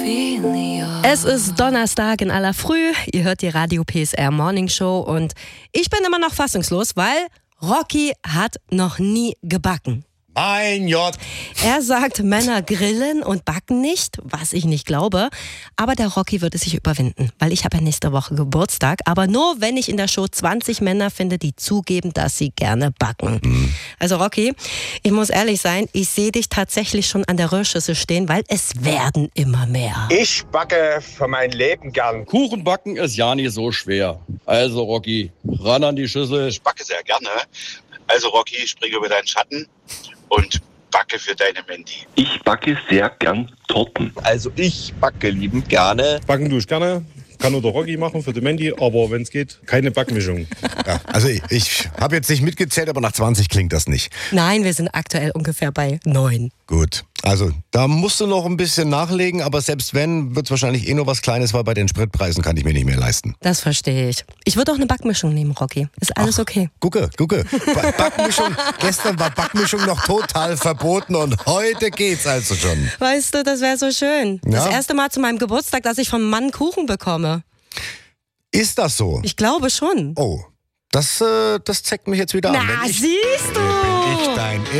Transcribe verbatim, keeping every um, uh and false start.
Es ist Donnerstag in aller Früh. Ihr hört die Radio P S R Morning Show und ich bin immer noch fassungslos, weil Rocky hat noch nie gebacken. Mein Gott. Er sagt, Männer grillen und backen nicht, was ich nicht glaube. Aber der Rocky wird es sich überwinden, weil ich habe ja nächste Woche Geburtstag. Aber nur, wenn ich in der Show zwanzig Männer finde, die zugeben, dass sie gerne backen. Mhm. Also Rocky, ich muss ehrlich sein, ich sehe dich tatsächlich schon an der Rührschüssel stehen, weil es werden immer mehr. Ich backe für mein Leben gern. Kuchen backen ist ja nicht so schwer. Also Rocky, ran an die Schüssel. Ich backe sehr gerne. Also Rocky, springe über deinen Schatten und backe für deine Mandy. Ich backe sehr gern Torten. Also ich backe liebend gerne. Backen tue ich gerne. Kann nur der Rocky machen für die Mandy, aber wenn es geht, keine Backmischung. Ja, also ich, ich habe jetzt nicht mitgezählt, aber nach zwanzig klingt das nicht. Nein, wir sind aktuell ungefähr bei neun. Gut, also da musst du noch ein bisschen nachlegen, aber selbst wenn, wird es wahrscheinlich eh nur was Kleines, weil bei den Spritpreisen kann ich mir nicht mehr leisten. Das verstehe ich. Ich würde auch eine Backmischung nehmen, Rocky. Ist alles Ach, okay. Gucke, gucke. Ba- Backmischung, gestern war Backmischung noch total verboten und heute geht's also schon. Weißt du, das wäre so schön. Ja? Das erste Mal zu meinem Geburtstag, dass ich vom Mann Kuchen bekomme. Ist das so? Ich glaube schon. Oh, das, äh, das zeigt mich jetzt wieder Na, an. Wenn ich, siehst du! wenn ich dein